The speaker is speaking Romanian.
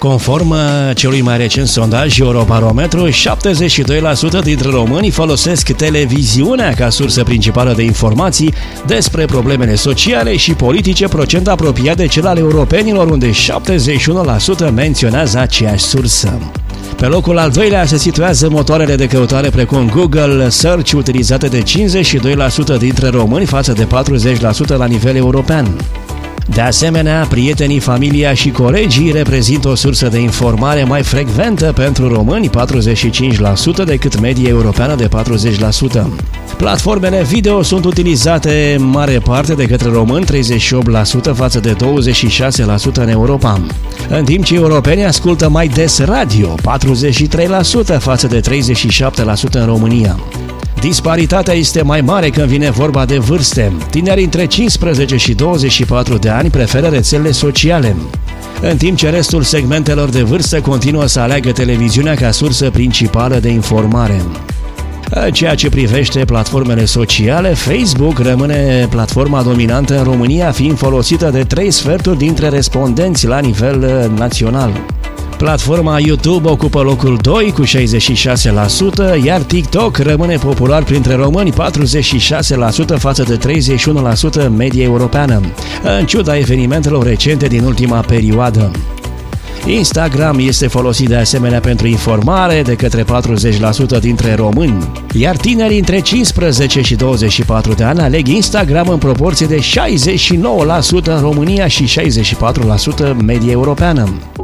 Conform celui mai recent sondaj Eurobarometru, 72% dintre români folosesc televiziunea ca sursă principală de informații despre problemele sociale și politice, procent apropiat de cel al europenilor, unde 71% menționează aceeași sursă. Pe locul al doilea se situează motoarele de căutare precum Google Search, utilizate de 52% dintre români față de 40% la nivel european. De asemenea, prietenii, familia și colegii reprezintă o sursă de informare mai frecventă pentru români, 45%, decât media europeană de 40%. Platformele video sunt utilizate în mare parte de către români, 38% față de 26% în Europa. În timp ce europenii ascultă mai des radio, 43% față de 37% în România. Disparitatea este mai mare când vine vorba de vârste. Tinerii între 15 și 24 de ani preferă rețelele sociale, în timp ce restul segmentelor de vârstă continuă să aleagă televiziunea ca sursă principală de informare. În ceea ce privește platformele sociale, Facebook rămâne platforma dominantă în România, fiind folosită de 3/4 dintre respondenți la nivel național. Platforma YouTube ocupă locul 2 cu 66%, iar TikTok rămâne popular printre români, 46% față de 31% media europeană, în ciuda evenimentelor recente din ultima perioadă. Instagram este folosit de asemenea pentru informare de către 40% dintre români, iar tinerii între 15 și 24 de ani aleg Instagram în proporție de 69% în România și 64% media europeană.